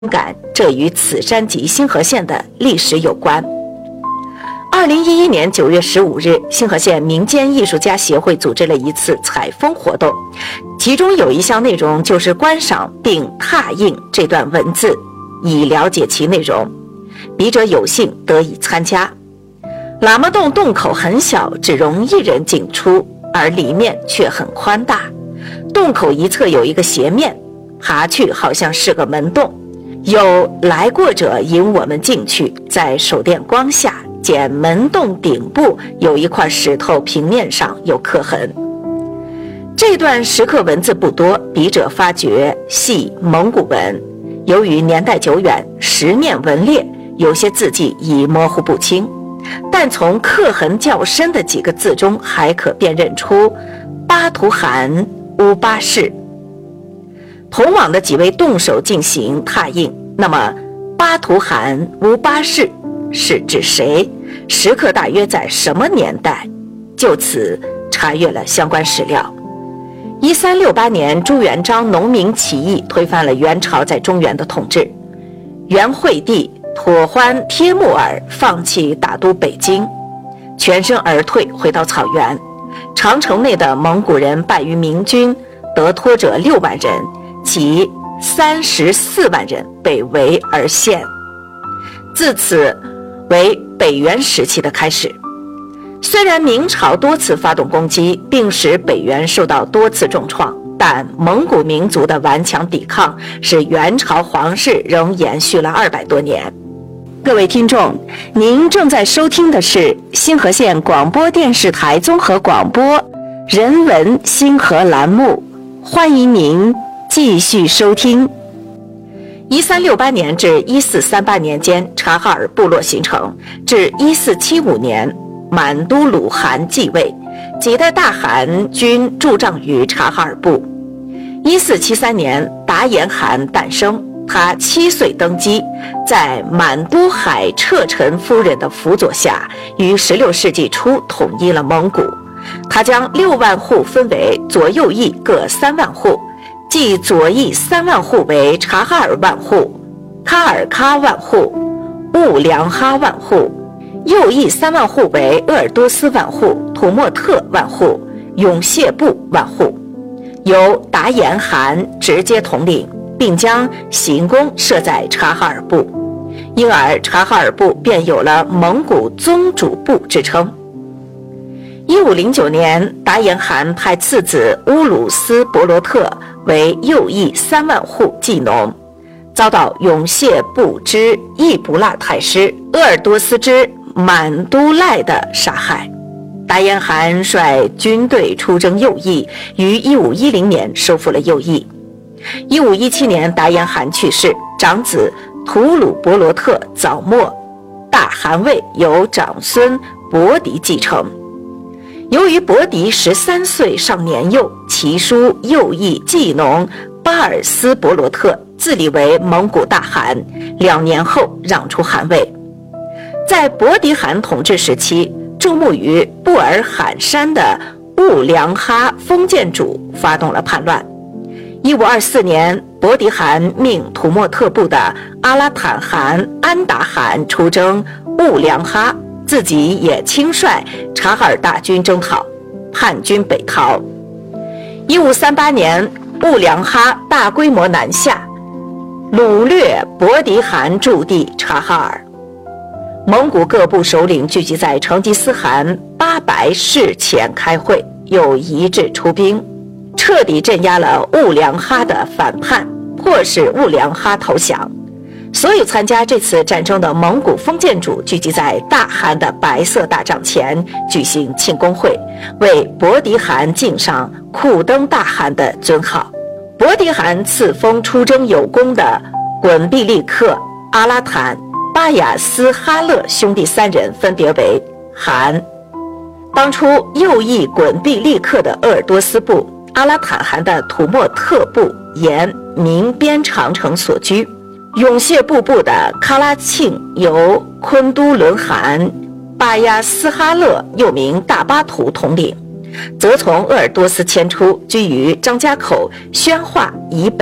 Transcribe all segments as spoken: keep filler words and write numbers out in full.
感，这与此山及星河县的历史有关。二零一一年九月十五日，星河县民间艺术家协会组织了一次采风活动，其中有一项内容就是观赏并拓印这段文字，以了解其内容。笔者有幸得以参加。喇嘛洞洞口很小，只容一人进出，而里面却很宽大。洞口一侧有一个斜面，爬去好像是个门洞。有来过者引我们进去，在手电光下见门洞顶部有一块石头平面上有刻痕。这段石刻文字不多，笔者发觉系蒙古文，由于年代久远，石面纹裂，有些字迹已模糊不清，但从刻痕较深的几个字中还可辨认出巴图汗乌巴氏。同往的几位动手进行拓印，那么巴图汗乌巴氏是指谁？石刻大约在什么年代？就此查阅了相关史料。一三六八年，朱元璋农民起义推翻了元朝在中原的统治，元惠帝妥欢帖木儿放弃打都北京，全身而退，回到草原。长城内的蒙古人败于明军，得脱者六万人，其三十四万人被围而陷。自此为北元时期的开始。虽然明朝多次发动攻击，并使北元受到多次重创，但蒙古民族的顽强抵抗使元朝皇室仍延续了二百多年。各位听众，您正在收听的是星河县广播电视台综合广播人文星河栏目，欢迎您继续收听。一三六八年至一四三八年间，察哈尔部落形成，至一四七五年满都鲁汗继位，几代大汗均驻帐于察哈尔部。一四七三年，达延汗诞生，他七岁登基，在满都海彻臣夫人的辅佐下，于十六世纪初统一了蒙古。他将六万户分为左右翼各三万户，即左翼三万户为察哈尔万户、喀尔喀万户、兀良哈万户，右翼三万户为鄂尔多斯万户、土默特万户、永谢部万户，由达延汗直接统领，并将行宫设在察哈尔部，因而察哈尔部便有了蒙古宗主部之称。一五零九年，达延汗派次子乌鲁斯伯罗特为右翼三万户祭农，遭到永谢部之易卜拉太师、鄂尔多斯之满都赖的杀害。达延汗率军队出征右翼，于一五一零年收复了右翼。一五一七年，达延汗去世，长子吐鲁伯罗特早没，大汗位由长孙伯迪继承。由于伯迪十三岁尚年幼，其叔右翼祭农巴尔斯伯罗特自立为蒙古大汗，两年后让出汗位。在伯迪汗统治时期，驻牧于布尔罕山的兀良哈封建主发动了叛乱。一五二四年，伯迪汗命土默特部的阿拉坦汗安达汗出征兀良哈，自己也亲率察哈尔大军征讨，叛军北逃。一五三八年，兀良哈大规模南下，掳掠伯迪汗驻地察哈尔。蒙古各部首领聚集在成吉思汗八白室前开会，又一致出兵，彻底镇压了兀良哈的反叛，迫使兀良哈投降。所有参加这次战争的蒙古封建主聚集在大汗的白色大帐前举行庆功会，为伯迪汗敬上库登大汗的尊号。伯迪汗赐封出征有功的滚毕利克、阿拉坦、巴雅斯哈勒兄弟三人，分别为汗。当初右翼滚毕利克的鄂尔多斯部、阿拉坦汗的土默特部沿明边长城所居，永谢部部的喀拉庆由昆都伦汗巴亚斯哈勒又名大巴图统领，则从鄂尔多斯迁出，居于张家口宣化以北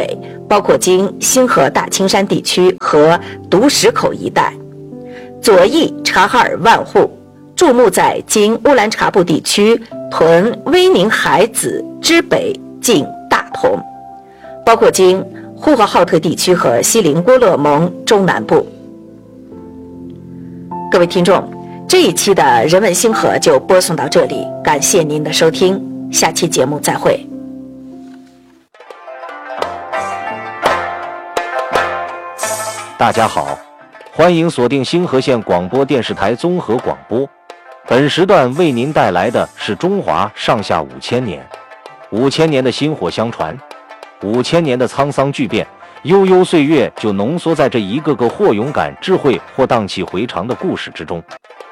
包括今星河大青山地区和独石口一带，左翼察哈尔万户，驻牧在今乌兰察布地区屯威宁海子之北近大同，包括今呼和浩特地区和锡林郭勒盟中南部。各位听众，这一期的人文星河就播送到这里，感谢您的收听，下期节目再会。 大家好，欢迎锁定星河县广播电视台综合广播。本时段为您带来的是中华上下五千年，五千年的薪火相传，五千年的沧桑巨变，悠悠岁月就浓缩在这一个个或勇敢、智慧或荡气回肠的故事之中。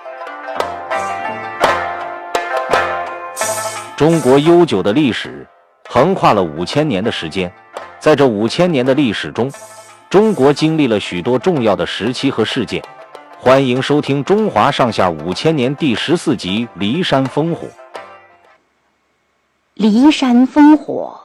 中国悠久的历史横跨了五千年的时间，在这五千年的历史中，中国经历了许多重要的时期和事件。欢迎收听《中华上下五千年》第十四集《骊山烽火》。 骊山烽火。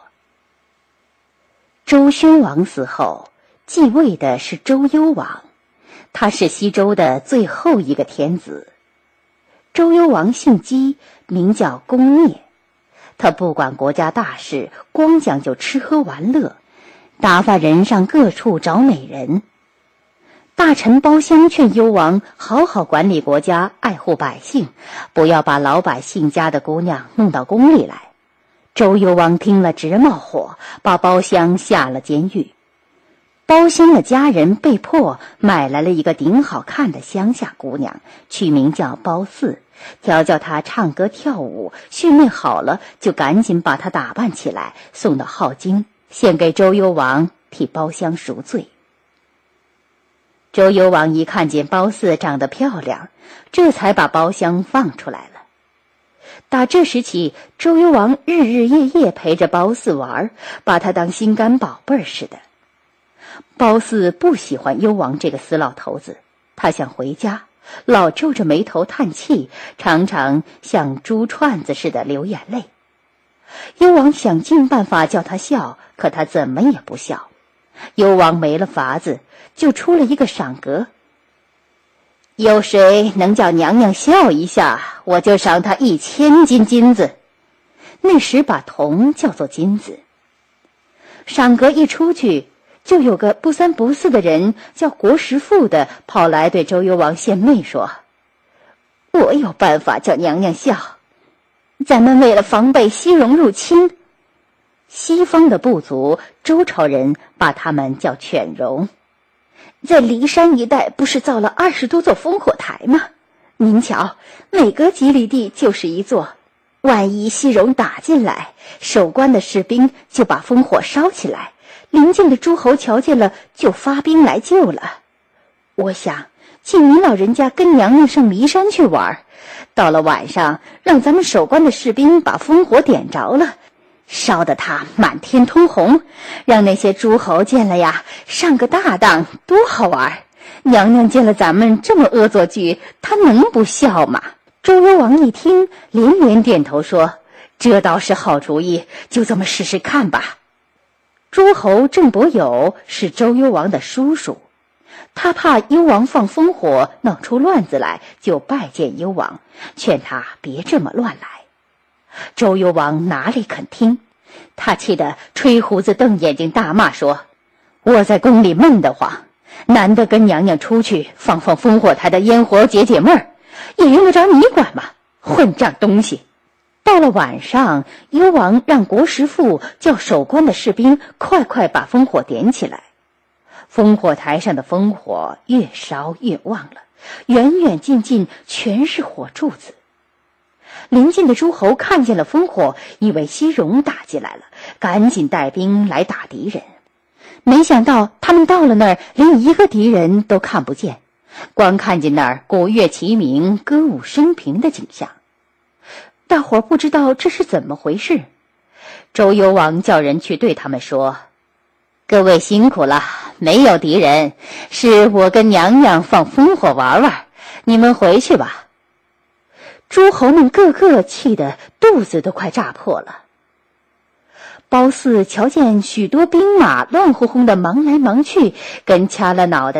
周宣王死后，继位的是周幽王，他是西周的最后一个天子。周幽王姓姬，名叫公聂，他不管国家大事，光讲究吃喝玩乐，打发人上各处找美人。大臣包厢劝幽王好好管理国家，爱护百姓，不要把老百姓家的姑娘弄到宫里来。周幽王听了直冒火，把包厢下了监狱。包厢的家人被迫买来了一个顶好看的乡下姑娘，取名叫褒姒，调教她唱歌跳舞，训练好了就赶紧把她打扮起来，送到镐京，献给周幽王替包厢赎罪。周幽王一看见褒姒长得漂亮，这才把包厢放出来了。打这时起，周幽王日日夜夜陪着褒姒玩，把她当心肝宝贝似的。褒姒不喜欢幽王这个死老头子，他想回家，老皱着眉头叹气，常常像猪串子似的流眼泪。幽王想尽办法叫他笑，可他怎么也不笑。幽王没了法子，就出了一个赏格：有谁能叫娘娘笑一下，我就赏他一千斤金子。那时把铜叫做金子。赏格一出去，就有个不三不四的人叫国师傅的跑来对周幽王献媚说：我有办法叫娘娘笑。咱们为了防备西戎入侵，西方的部族周朝人把他们叫犬戎，在骊山一带不是造了二十多座烽火台吗？您瞧，每隔几里地就是一座，万一西戎打进来，守关的士兵就把烽火烧起来，邻近的诸侯瞧见了就发兵来救了。我想请您老人家跟娘娘上骊山去玩，到了晚上让咱们守关的士兵把烽火点着了，烧得它满天通红，让那些诸侯见了呀，上个大当，多好玩！娘娘见了咱们这么恶作剧，她能不笑吗？周幽王一听，连连点头说：这倒是好主意，就这么试试看吧。诸侯郑伯友是周幽王的叔叔，他怕幽王放烽火闹出乱子来，就拜见幽王，劝他别这么乱来。周幽王哪里肯听，他气得吹胡子瞪眼睛大骂说：我在宫里闷得慌，难得跟娘娘出去放放烽火台的烟火解解闷儿，也用得着你管吗？混账东西！到了晚上，幽王让国师傅叫守关的士兵快快把烽火点起来。烽火台上的烽火越烧越旺了，远远近近全是火柱子。邻近的诸侯看见了烽火，以为西戎打进来了，赶紧带兵来打敌人。没想到他们到了那儿，连一个敌人都看不见，光看见那儿鼓乐齐鸣、歌舞升平的景象。大伙儿不知道这是怎么回事。周幽王叫人去对他们说：各位辛苦了，没有敌人，是我跟娘娘放烽火玩玩，你们回去吧。诸侯们个个气得肚子都快炸破了。 褒姒瞧见许多兵马乱哄哄的忙来忙去，跟掐了脑袋